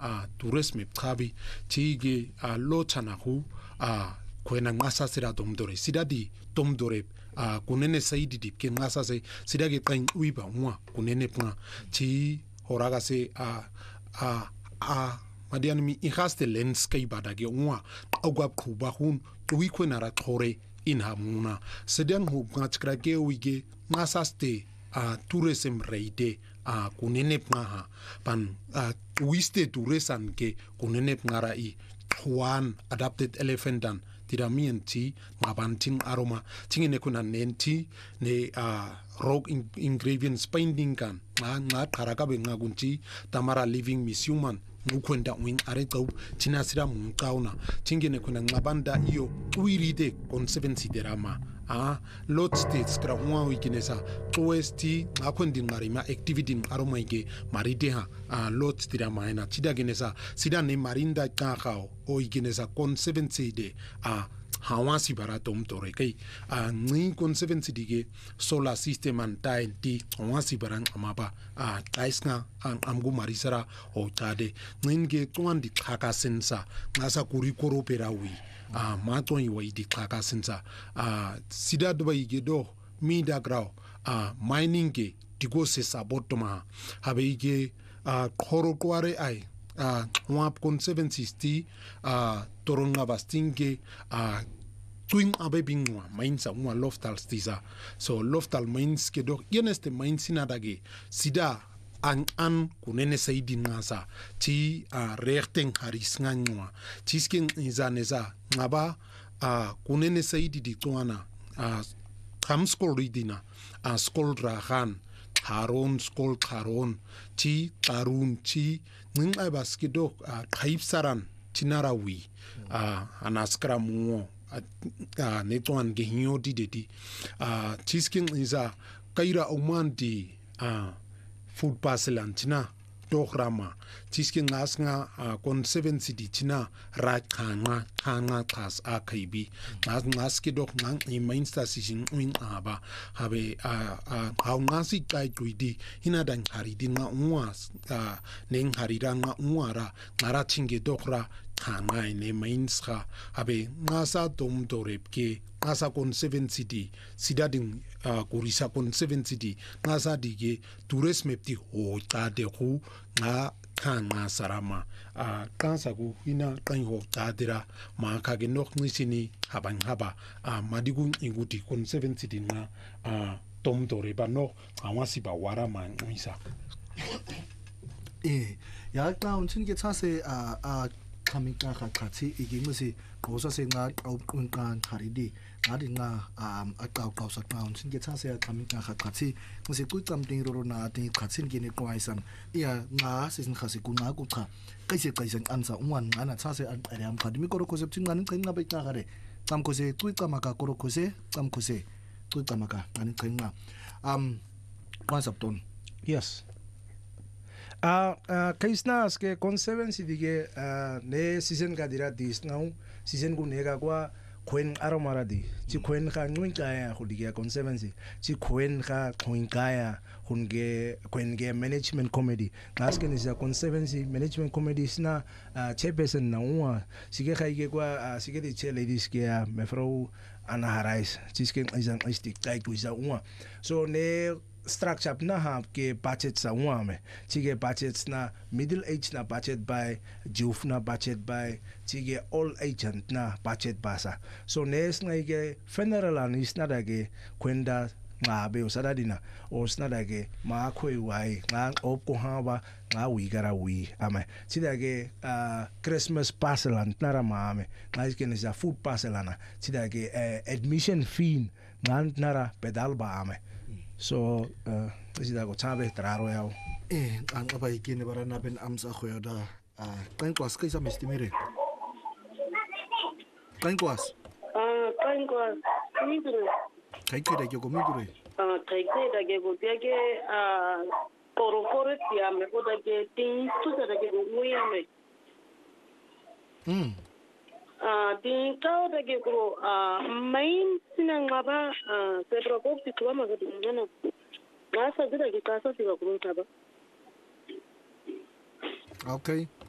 tourism phabi chige lo chana hu kwena ngasa sira domdore sidadi domdore kunene saidi dip ke ngasa se sidage qain uiba mwa kunene pna chi horaga se madian mi ihaste landscape badage mwa ogwa khuba hun wi kwena ra thore in hamuna sedan hu ngachkra ke wige ngasa ste tourism rate kunene pna pan wiste tourism ke kunene pngara I one adapted elephant tiramien ngabanting aroma tingene kuna nenti ne rock ingredients painting kan nga karaka be ngagunti tamara living museum mukwenda wing areto tinasira munkauna tingene kuna ngabanda iyo uiride conservancy derama lot states kra uwa wikinesa toesti ngakwendi ngarima activity aroma ige marideha lot dirama ena tidagenesa sida ne marinda kakao o igenesa conservancy de hawasi baratom tore kai ngi conservancy dige solar system antai ti hawasi barang amaba taisnga amgu marisara o tade nginge twandi khaka sensa ngasa kurikoro perawi matoi wa idi khaka sensa sida do ige do mida grau mining ge digo se sabotoma habe ige khoro kware ai wap conservancy sti toronga bastinge twin abebingwa mainsa uma loftal stiza so loftal mains ke do yeneste mainsina dage sida an kunene saidi ngasa ti rechten haris nganywa tisken izaneza ngaba kunene saidi di twana kamskol ridina skol rahan Haron skol Haron ti tarun ti ninga baskido kaipsaran tinarawi anaskra muo netwan gehinyo didedi tisking iza kaira omanti food parcelantina dograma tisking ngasnga conservancy di tina rakanga khas akhibi ngaskido ngang main station wing aba habe ngasi kai tuidi hinadan haridina unwas neng hariranga unwara ngaratinge dogra khanga ne mainsha habe ngasa dom dorepke ngasa conservancy di sidading kurisa conservancy di ngasa dige tourism mepti ho tade khu nga khanga sarama kansa ku hina kan ho tadira ma khage nok nisini habang haba madigun inguti conservancy di nga tom doreba no awasi ba wara man ngisa ya clown chinge chase coming ka khatsi igimsi qosa se nga qawqan kharidi ngadi nga aqaw sa clown chinge chase coming ka khatsi ngse kuitam ting ro na ting khatsin gene kwaisan iya nga sesin khasi ku nga ku cha kaisen ansa unwan ngana chase an ariam khadimi koro concept ngani qenga be ta gare tam ko se tuika maka koro ko se tam ko se tuika maka ngani qenga concept on yes kaisna aske conservancy dige ne season ka dira dis now season ku nega kwa khwen aromara di chi khwen kha ngwin kaya khudige conservancy chi khwen kha khwin kaya hunge khwen ge management committee aske ni sa conservancy management committee sna chairperson na uwa sige khaige kwa sige di che ladies ke mefrou ana harais chi ske izan istik tai ku isa uwa so ne structure na have ke budget sa uame chige budgets na middle age na budget by youth na budget by chige all agent na budget basa so nes ngai funeral anis na dage kwenda ngabe usadadina osna dage ma khoi wai nga opko haba nga wigara wi ame chidage Christmas parcelan na ramame ngai ke nisa food parcelana chidage admission fee ngan nara pedal ba ame so isida go chabe traro yao an aba ikine barana ben amsa khoyoda kain kwas kaisa mestimere kain kwas midure kai kida ke go midure kai kida ke go tiake toro forest ya me ko da ke tin tu da ke go muyame din kao da ke ko main sinang maba se propos ti tuwa magadi ngana ngasa gida ke kasa ti ga ko taba okay